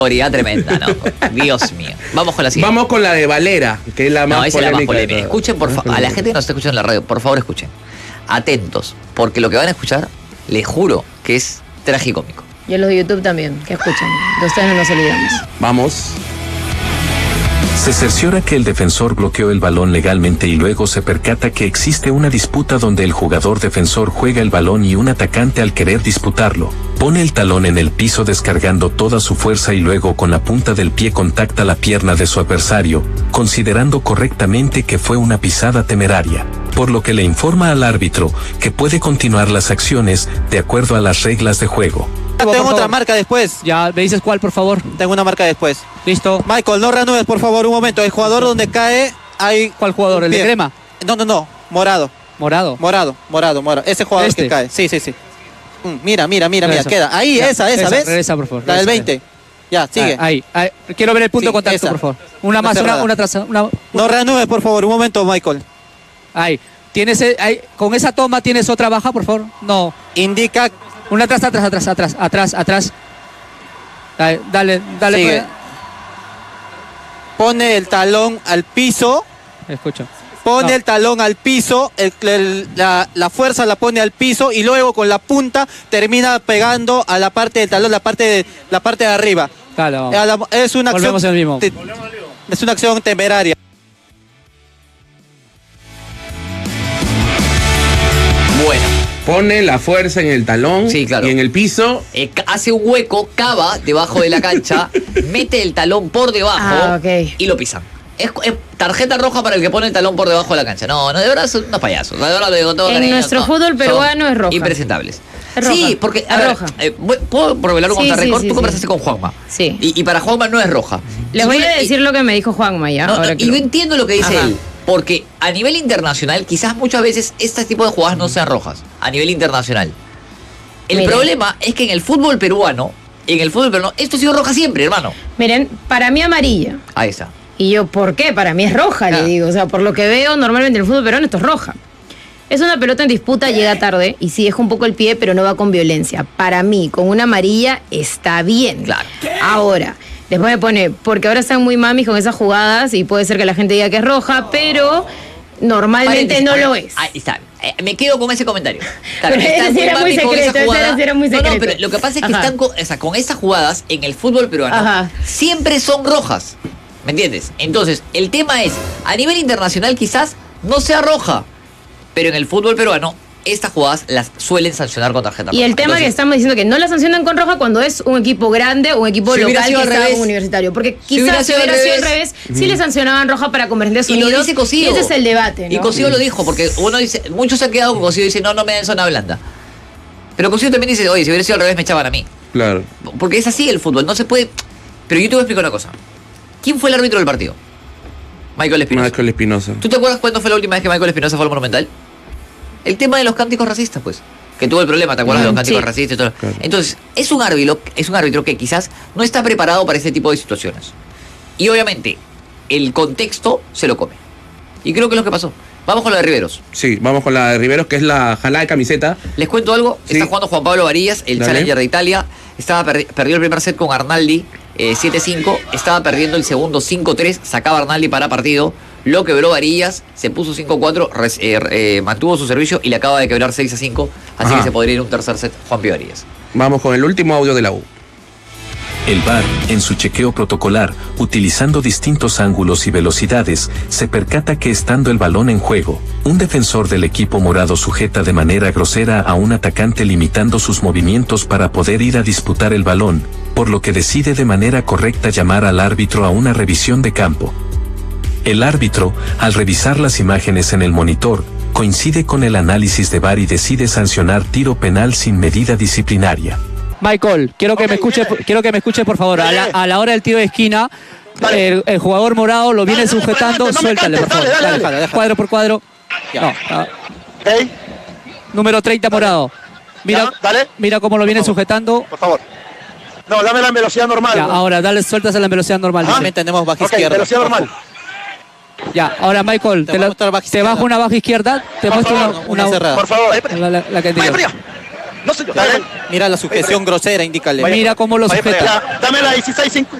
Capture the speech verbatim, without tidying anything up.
Autoridad tremenda, ¿no? Dios mío. Vamos con la siguiente. Vamos con la de Valera, que es la más no, esa polémica. es la más polémica. Escuchen, por favor, a la gente que nos está escuchando en la radio, por favor escuchen. Atentos, porque lo que van a escuchar, les juro que es tragicómico. Y en los de YouTube también, que escuchen. De ustedes no nos olvidamos. Vamos. Se cerciora que el defensor bloqueó el balón legalmente y luego se percata que existe una disputa donde el jugador defensor juega el balón y un atacante al querer disputarlo, pone el talón en el piso descargando toda su fuerza y luego con la punta del pie contacta la pierna de su adversario, considerando correctamente que fue una pisada temeraria, por lo que le informa al árbitro que puede continuar las acciones de acuerdo a las reglas de juego. Tengo otra marca después. Ya, ¿me dices cuál, por favor? Tengo una marca después. Listo. Michael, no reanudes, por favor, un momento. El jugador donde cae hay... ¿Cuál jugador? ¿El de crema? No, no, no. Morado. ¿Morado? Morado, morado, morado. Ese jugador ¿Este? que cae. Sí, sí, sí. Mm, mira, mira, mira, Regresa. mira. Queda. Ahí, Ya, esa, esa, regresa, ¿ves? regresa, por favor. La del Regresa, veinte. Ya, sigue. Ahí, ahí. Quiero ver el punto Sí, de contacto, esa. por favor. Una más, una, una tras una. No reanudes, por favor, un momento, Michael. Ahí. ¿Tienes, ahí. Con esa toma tienes otra baja, por favor? No. Indica... Una atrás, atrás, atrás, atrás, atrás, atrás. Dale, dale, dale. Sigue. Pone el talón al piso. Escucho. Pone No. el talón al piso, el- el- la, la fuerza la pone al piso y luego con la punta termina pegando a la parte del talón, la parte de, la parte de arriba. Claro. A la- Es una acción, Volvemos al mismo. te- es una acción temeraria. Bueno. Pone la fuerza en el talón Sí, claro. y en el piso. Eh, ca- hace un hueco, cava debajo de la cancha, mete el talón por debajo Ah, ok. y lo pisan. Es, es tarjeta roja para el que pone el talón por debajo de la cancha. No, no, de verdad son unos payasos. De verdad lo digo todo. En cariño, nuestro no. fútbol Son peruano es roja. Impresentables. Es roja. Sí, porque, a Es ver, roja. eh, voy- ¿puedo revelar un Sí, contrarrécord? sí, sí, Tú sí. conversaste con Juanma. Sí. Y, y para Juanma no es roja. Les Y voy yo- a y- decir lo que me dijo Juanma ya. No, ahora no, que y yo lo- entiendo lo que dice Ajá. él, porque a nivel internacional quizás muchas veces este tipo de jugadas no sean rojas, a nivel internacional. El Miren. problema es que en el fútbol peruano, en el fútbol peruano, esto ha sido roja siempre, hermano. Miren, para mí amarilla. Ahí está. Y yo, ¿por qué? Para mí es roja, Ah. le digo. O sea, por lo que veo normalmente en el fútbol peruano esto es roja. Es una pelota en disputa, llega tarde y sí deja un poco el pie, pero no va con violencia. Para mí, con una amarilla está bien. Claro. Ahora, después me pone, porque ahora están muy mamis con esas jugadas y puede ser que la gente diga que es roja, pero normalmente Paréntesis, no a ver, lo es. Ahí está. Eh, me quedo con ese comentario. Claro, Pero están ese sí era muy mami con secreto, esa ese jugada. era- ese era muy No, no, secreto. pero lo que pasa es que Ajá. están con, o sea, con esas jugadas en el fútbol peruano Ajá. siempre son rojas. ¿Me entiendes? Entonces, el tema es, a nivel internacional quizás no sea roja, pero en el fútbol peruano estas jugadas las suelen sancionar con tarjeta roja. Y el tema que Entonces, estamos diciendo que no la sancionan con roja cuando es un equipo grande o un equipo Si hubiera local sido que al está revés, universitario. Porque si hubiera quizás si sido al hubiera sido al revés, revés, sí le sancionaban roja para Convergentes Y lo Unidos. dice Cosío. Y ese es el debate, ¿no? Y Cosío lo dijo, porque uno dice, muchos se han quedado con Cosío y dicen, no, no me den zona blanda. Pero Cosío también dice, oye, si hubiera sido al revés me echaban a mí. Claro. Porque es así el fútbol, no se puede... Pero yo te voy a explicar una cosa. ¿Quién fue el árbitro del partido? Michael Espinosa. Michael Espinosa. ¿Tú te acuerdas cuándo fue la última vez que Michael Espinosa fue al Monumental? El tema de los cánticos racistas, pues. Que tuvo el problema, ¿te acuerdas de los Mm, cánticos sí. racistas y todo? Claro. Entonces, es un árbitro, es un árbitro que quizás no está preparado para este tipo de situaciones. Y obviamente, el contexto se lo come. Y creo que es lo que pasó. Vamos con lo de Riveros. Sí, vamos con la de Riveros, que es la jalada de camiseta. Les cuento algo. Sí. Está jugando Juan Pablo Varillas, el Dale. Challenger de Italia. Estaba perdi- perdió el primer set con Arnaldi eh, siete cinco. Estaba perdiendo el segundo cinco tres. Sacaba Arnaldi para partido. Lo quebró Varillas. Se puso cinco cuatro. res- eh, eh, mantuvo su servicio y le acaba de quebrar seis a cinco. Así Ajá. que se podría ir a un tercer set Juan Pío Varillas. Vamos con el último audio de la U. El V A R, en su chequeo protocolar, utilizando distintos ángulos y velocidades, se percata que estando el balón en juego, un defensor del equipo morado sujeta de manera grosera a un atacante limitando sus movimientos para poder ir a disputar el balón, por lo que decide de manera correcta llamar al árbitro a una revisión de campo. El árbitro, al revisar las imágenes en el monitor, coincide con el análisis de V A R y decide sancionar tiro penal sin medida disciplinaria. Michael, quiero que me escuche, quiero que me escuche por favor. A la, a la hora del tiro de esquina, el, el jugador morado lo viene sujetando, suéltale por favor. dale, Dale, déjalo, déjalo. Cuadro por cuadro. Ya. No, ah, Ok, número treinta morado. Mira, Ya, dale. mira cómo lo viene sujetando. por favor. No, dame la velocidad normal. Ya, ¿no? ahora dale, sueltas a la velocidad normal. dice. También tenemos baja Ok, izquierda. velocidad normal. Ya, ahora Michael, Te te, voy a la- mostrar baja te izquierda. bajo una baja izquierda, te Por muestro favor, una, una cerrada. Por favor, ahí, la, la- la que te ahí, digo. fría. No, señor. Dale. Mira la sujeción grosera, indícale. Mira cómo lo Vaya para sujeta. allá. Dame la dieciséis cinco.